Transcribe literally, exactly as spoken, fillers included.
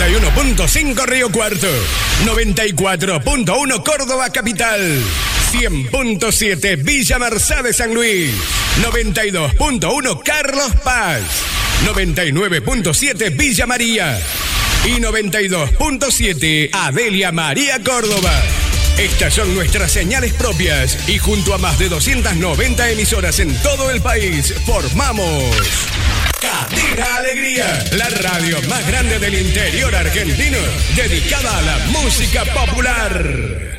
y uno punto cinco Río Cuarto, noventa y cuatro punto uno Córdoba Capital, cien punto siete Villa Mercedes San Luis, noventa y dos punto uno Carlos Paz, noventa y nueve punto siete Villa María y noventa y dos punto siete Adelia María Córdoba. Estas son nuestras señales propias y junto a más de doscientas noventa emisoras en todo el país formamos Cadena Alegría, la radio más grande del interior argentino dedicada a la música popular.